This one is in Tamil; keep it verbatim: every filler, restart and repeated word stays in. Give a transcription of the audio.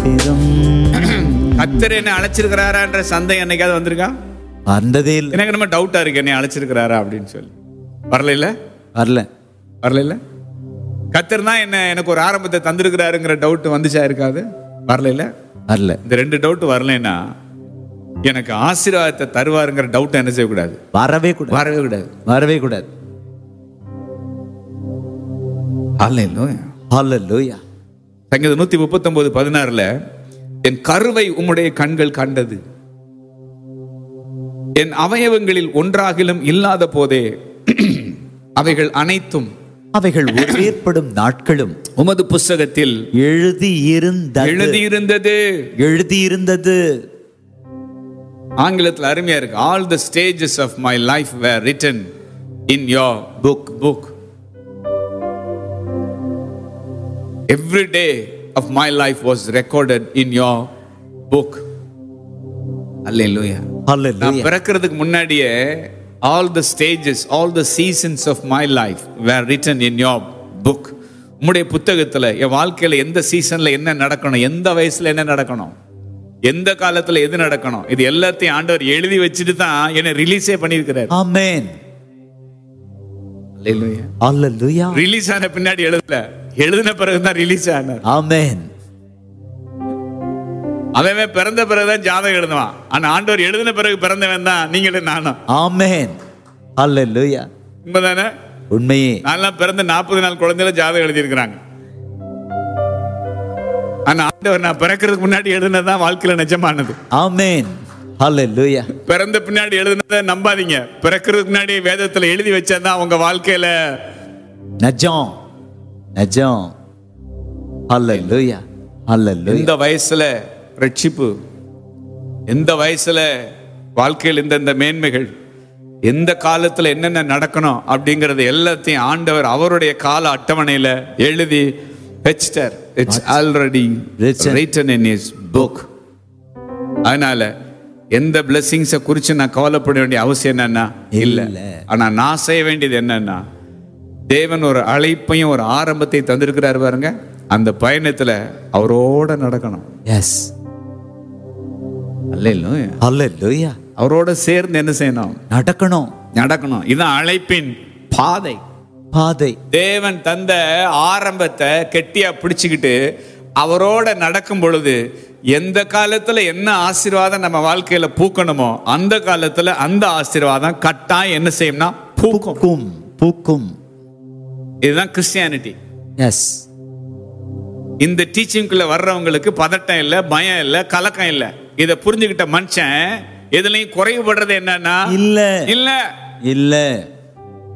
ஸ்தோத்திரம். கர்த்தர் என்ன அழைச்சிருக்கிறாரான்ற சந்தேகம் என்னைக்காவது வந்திருக்கா? வந்ததே இல்லை. எனக்கு நம்ம டவுட்டா இருக்கு, என்னை அழைச்சிருக்கிறாரா அப்படின்னு சொல்லி. வரல இல்ல வரல வரல இல்ல கர்த்தர் தான் என்ன எனக்கு ஒரு ஆரம்பத்தை தந்திருக்கிறாருங்கிற டவுட் வந்துச்சா இருக்காது? வரல இல்ல வரல. இந்த ரெண்டு டவுட் வரலைன்னா எனக்கு ஆசீர்வாதத்தை தருவாருங்கிற டவுட் என்ன செய்யக்கூடாது? வரவே கூடாது. வரவே கூடாது. வரவே கூடாது. ஹல்லேலூயா. ஹல்லேலூயா. சங்கீதம் நூத்தி முப்பத்தி ஒன்பது பதினாறுல என் கருவை உம்முடைய கண்கள் கண்டது, என் அவயவங்களில் ஒன்றாகிலும் இல்லாத போதே அவைகள் அனைத்தும் அவைகள் ஏற்படும் நாட்களும் உமது புஸ்தகத்தில் எழுதியிருந்தது எழுதியிருந்தது எழுதியிருந்தது. ஆங்கிலத்தில் அருமையா இருக்கு. All the stages of my life where written in your book book Every day of my life was recorded in your book. Hallelujah. Hallelujah. நான் பிறக்கிறதுக்கு முன்னாடியே all the stages, all the seasons of my life were written in your book. உம்முடைய புத்தகத்துல என் வாழ்க்கையில எந்த சீசன்ல என்ன நடக்கணும், எந்த வயசுல என்ன நடக்கணும், எந்த காலத்துல எது நடக்கணும், இது எல்லாத்தையும் ஆண்டவர் எழுதி வச்சுட்டு தான் என்னை ரிலீஸே பண்ணியிருக்கிறார். ஆமென். ஹல்லேலூயா. ஹல்லேலூயா. ரிலீஸ் ஆன பின்னாடி எழுதல, எழுதின பிறகுதான் ரிலீஸ் ஆனார். ஆமென். அவன் பிறந்த பிறகுதான் ஜாதகம் எழுதுவான். ஆனா ஆண்டவர் எழுதின பிறகு பிறந்தவன் தான் நீங்களும் நானும். ஆமென். ஹல்லேலூயா. உண்மைதானே? உண்மையே. நான்லாம் பிறந்த நாற்பது நாள் குழந்தையில ஜாதகம் எழுதியிருக்கிறாங்க. ஆனா ஆண்டவர் நான் பிறக்கிறதுக்கு முன்னாடி எழுதினதான் வாழ்க்கையில நிஜமானது. ஆமென். ஹல்லேலூயா. பிறந்த பின்னாடி எழுதினதை நம்பாதீங்க. பிறக்கிறதுக்கு முன்னாடி வேதத்துல எழுதி வச்சதான் உங்க வாழ்க்கையில நிஜம் நிஜம். ஹல்லேலூயா. ஹல்லேலூயா. இந்த வயசுல ரட்சிப்பு, எந்த வயசுல வாழ்க்கையில் இந்த மேன்மைகள், எந்த காலத்துல என்னென்ன நடக்கணும் அப்படிங்கறது எல்லாத்தையும் ஆண்டவர் அவருடைய கால அட்டவணையில எழுதி வச்சிட்டார். It's already written in his book. அதனால எந்த பிளெஸிங்ஸை குறித்து நான் கவலைப்பட வேண்டிய அவசியம் என்னன்னா இல்லை. ஆனா நான் செய்ய வேண்டியது என்னன்னா, தேவன் ஒரு அழைப்பையும் ஒரு ஆரம்பத்தை தந்திருக்கிறார் பாருங்க, அந்த பயணத்துல அவரோட நடக்கணும். எஸ். அல்லேலூயா. அல்லேலூயா. அவரோட சேர்ந்து என்ன செய்யணும்? நடக்கணும். நடக்கணும். இதுதான் அழைப்பின் பாதை. பாதை. தேவன் தந்த ஆரம்பத்தை கெட்டியா பிடிச்சுக்கிட்டு அவரோட நடக்கும் பொழுது எந்த காலத்துல என்ன ஆசீர்வாதம் நம்ம வாழ்க்கையில பூக்கணுமோ அந்த காலத்துல அந்த ஆசீர்வாதம் கட்டாயம் என்ன செய்யும்னா பூக்கும். பூக்கும். இதுதான் கிறிஸ்டியானிட்டி. எஸ். இந்த டீச்சிங்குள்ள வர்றவங்களுக்கு பதட்டம் இல்லை, பயம் இல்லை, கலக்கம் இல்லை. இதை புரிஞ்சுக்கிட்ட மனுஷன் எதுலையும் குறைவுபடுறது என்னன்னா இல்ல இல்ல இல்ல